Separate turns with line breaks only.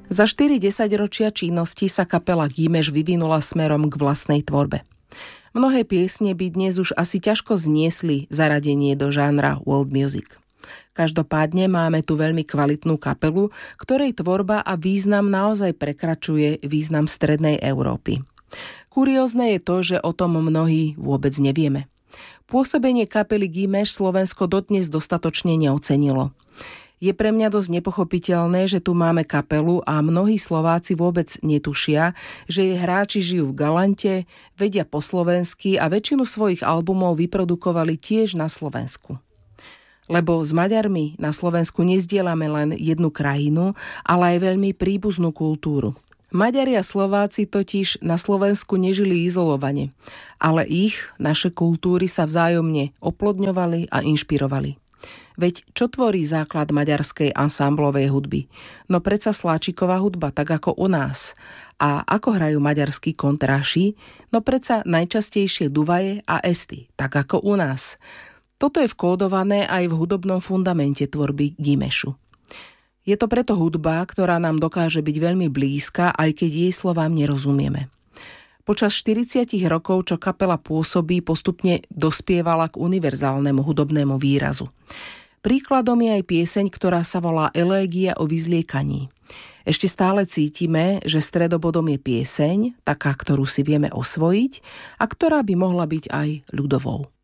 Za 4 desaťročia činnosti sa kapela Gimeš vyvinula smerom k vlastnej tvorbe. Mnohé piesne by dnes už asi ťažko zniesli zaradenie do žánra world music. Každopádne máme tu veľmi kvalitnú kapelu, ktorej tvorba a význam naozaj prekračuje význam strednej Európy. Kuriózne je to, že o tom mnohí vôbec nevieme. Pôsobenie kapely Gimeš Slovensko dodnes dostatočne neocenilo. Je pre mňa dosť nepochopiteľné, že tu máme kapelu a mnohí Slováci vôbec netušia, že jej hráči žijú v Galante, vedia po slovensky a väčšinu svojich albumov vyprodukovali tiež na Slovensku. Lebo s Maďarmi na Slovensku nezdielame len jednu krajinu, ale aj veľmi príbuznú kultúru. Maďari a Slováci totiž na Slovensku nežili izolovane, ale naše kultúry sa vzájomne oplodňovali a inšpirovali. Veď čo tvorí základ maďarskej ansámblovej hudby? No predsa sláčiková hudba, tak ako u nás. A ako hrajú maďarskí kontráši? No predsa najčastejšie duvaje a esty, tak ako u nás. Toto je vkódované aj v hudobnom fundamente tvorby Gimešu. Je to preto hudba, ktorá nám dokáže byť veľmi blízka, aj keď jej slovám nerozumieme. Počas 40 rokov, čo kapela pôsobí, postupne dospievala k univerzálnemu hudobnému výrazu. Príkladom je aj pieseň, ktorá sa volá Elégia o vyzliekaní. Ešte stále cítime, že stredobodom je pieseň, taká, ktorú si vieme osvojiť a ktorá by mohla byť aj ľudovou.